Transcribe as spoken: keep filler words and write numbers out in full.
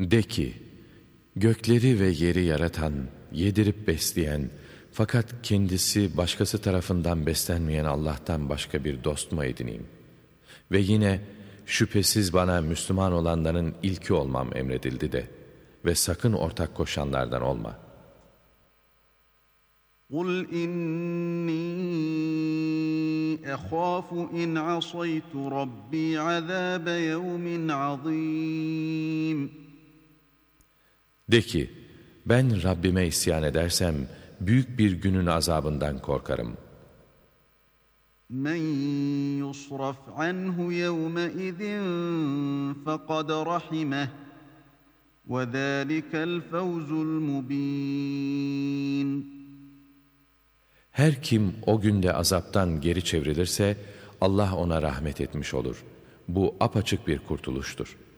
De ki, gökleri ve yeri yaratan, yedirip besleyen, fakat kendisi başkası tarafından beslenmeyen Allah'tan başka bir dost mu edineyim? Ve yine, şüphesiz bana Müslüman olanların ilki olmam emredildi de ve sakın ortak koşanlardan olma. قُلْ إِنِّي أَخَافُ إِنْ عَصَيْتُ رَبِّي عَذَابَ يَوْمٍ عَظِيمٍ. De ki, ben Rabbime isyan edersem, büyük bir günün azabından korkarım. مَنْ يُصْرَفْ عَنْهُ يَوْمَئِذٍ فَقَدْ رَحِمَهُ وَذَٰلِكَ الْفَوْزُ الْمُبِينُ. Her kim o günde azaptan geri çevrilirse, Allah ona rahmet etmiş olur. Bu apaçık bir kurtuluştur.